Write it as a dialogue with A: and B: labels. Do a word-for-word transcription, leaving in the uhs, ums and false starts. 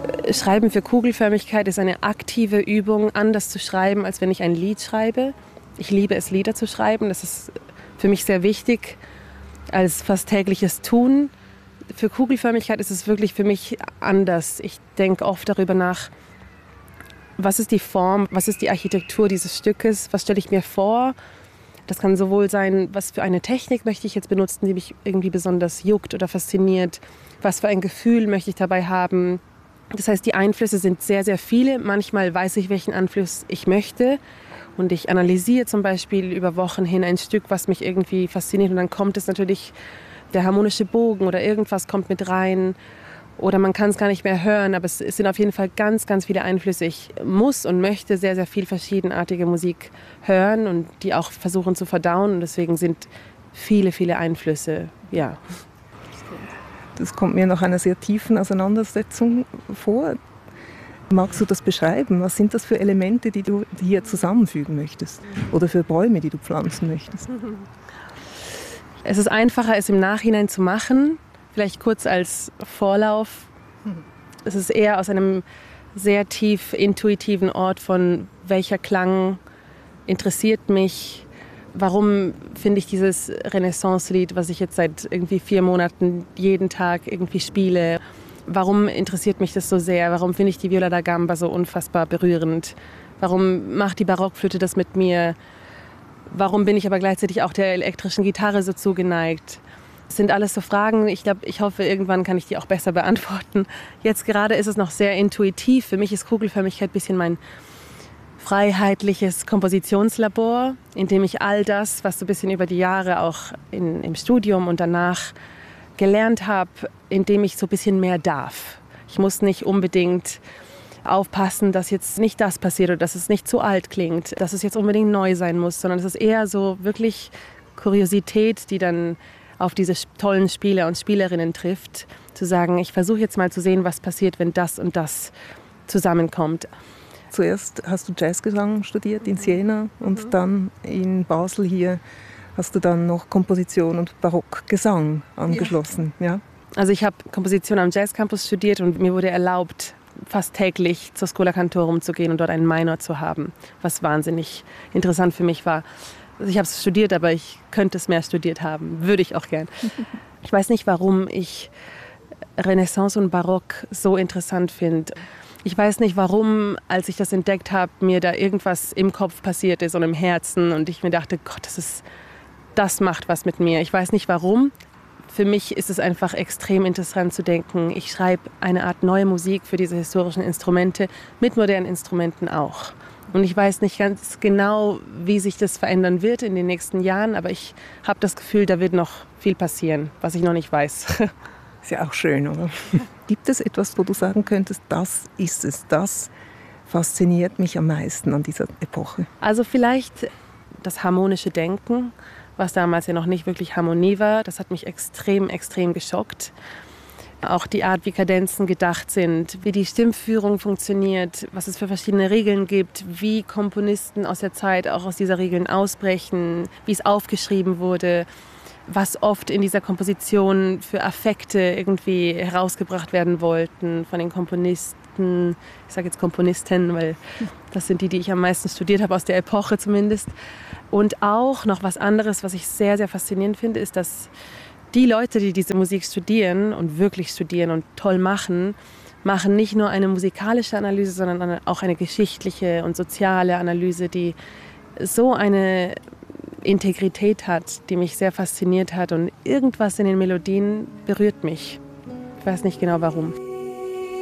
A: Schreiben für Kugelförmigkeit ist eine aktive Übung, anders zu schreiben, als wenn ich ein Lied schreibe. Ich liebe es, Lieder zu schreiben. Das ist für mich sehr wichtig als fast tägliches Tun. Für Kugelförmigkeit ist es wirklich für mich anders. Ich denke oft darüber nach, was ist die Form, was ist die Architektur dieses Stückes, was stelle ich mir vor. Das kann sowohl sein, was für eine Technik möchte ich jetzt benutzen, die mich irgendwie besonders juckt oder fasziniert. Was für ein Gefühl möchte ich dabei haben. Das heißt, die Einflüsse sind sehr, sehr viele. Manchmal weiß ich, welchen Einfluss ich möchte. Und ich analysiere zum Beispiel über Wochen hin ein Stück, was mich irgendwie fasziniert. Und dann kommt es natürlich, der harmonische Bogen oder irgendwas kommt mit rein. Oder man kann es gar nicht mehr hören. Aber es, es sind auf jeden Fall ganz, ganz viele Einflüsse. Ich muss und möchte sehr, sehr viel verschiedenartige Musik hören und die auch versuchen zu verdauen. Und deswegen sind viele, viele Einflüsse, ja.
B: Das kommt mir nach einer sehr tiefen Auseinandersetzung vor. Magst du das beschreiben? Was sind das für Elemente, die du hier zusammenfügen möchtest? Oder für Bäume, die du pflanzen möchtest?
A: Es ist einfacher, es im Nachhinein zu machen. Vielleicht kurz als Vorlauf. Es ist eher aus einem sehr tief intuitiven Ort von welcher Klang interessiert mich. Warum finde ich dieses Renaissance-Lied, was ich jetzt seit irgendwie vier Monaten jeden Tag irgendwie spiele? Warum interessiert mich das so sehr? Warum finde ich die Viola da Gamba so unfassbar berührend? Warum macht die Barockflöte das mit mir? Warum bin ich aber gleichzeitig auch der elektrischen Gitarre so zugeneigt? Das sind alles so Fragen. Ich glaube, ich hoffe, irgendwann kann ich die auch besser beantworten. Jetzt gerade ist es noch sehr intuitiv. Für mich ist Kugelförmigkeit ein bisschen mein freiheitliches Kompositionslabor, in dem ich all das, was so ein bisschen über die Jahre auch in, im Studium und danach gelernt habe, in dem ich so ein bisschen mehr darf. Ich muss nicht unbedingt aufpassen, dass jetzt nicht das passiert oder dass es nicht zu alt klingt, dass es jetzt unbedingt neu sein muss, sondern es ist eher so wirklich Kuriosität, die dann auf diese tollen Spieler und Spielerinnen trifft, zu sagen, ich versuche jetzt mal zu sehen, was passiert, wenn das und das zusammenkommt.
B: Zuerst hast du Jazzgesang studiert in Siena und
A: mhm.
B: dann in Basel hier hast du dann noch Komposition und Barockgesang angeschlossen. Ja. Ja?
A: Also ich habe Komposition am Jazzcampus studiert und mir wurde erlaubt, fast täglich zur Schola Cantorum zu gehen und dort einen Minor zu haben, was wahnsinnig interessant für mich war. Also ich habe es studiert, aber ich könnte es mehr studiert haben, würde ich auch gern. Ich weiß nicht, warum ich Renaissance und Barock so interessant finde. Ich weiß nicht, warum, als ich das entdeckt habe, mir da irgendwas im Kopf passiert ist und im Herzen und ich mir dachte, Gott, das ist, das macht was mit mir. Ich weiß nicht, warum. Für mich ist es einfach extrem interessant zu denken, ich schreibe eine Art neue Musik für diese historischen Instrumente, mit modernen Instrumenten auch. Und ich weiß nicht ganz genau, wie sich das verändern wird in den nächsten Jahren, aber ich habe das Gefühl, da wird noch viel passieren, was ich noch nicht weiß.
B: Ist ja auch schön, oder? Gibt es etwas, wo du sagen könntest, das ist es, das fasziniert mich am meisten an dieser Epoche?
A: Also vielleicht das harmonische Denken, was damals ja noch nicht wirklich Harmonie war. Das hat mich extrem, extrem geschockt. Auch die Art, wie Kadenzen gedacht sind, wie die Stimmführung funktioniert, was es für verschiedene Regeln gibt, wie Komponisten aus der Zeit auch aus dieser Regeln ausbrechen, wie es aufgeschrieben wurde, was oft in dieser Komposition für Affekte irgendwie herausgebracht werden wollten von den Komponisten. Ich sage jetzt Komponisten, weil das sind die, die ich am meisten studiert habe, aus der Epoche zumindest. Und auch noch was anderes, was ich sehr, sehr faszinierend finde, ist, dass die Leute, die diese Musik studieren und wirklich studieren und toll machen, machen nicht nur eine musikalische Analyse, sondern auch eine geschichtliche und soziale Analyse, die so eine Integrität hat, die mich sehr fasziniert hat und irgendwas in den Melodien berührt mich. Ich weiß nicht genau warum.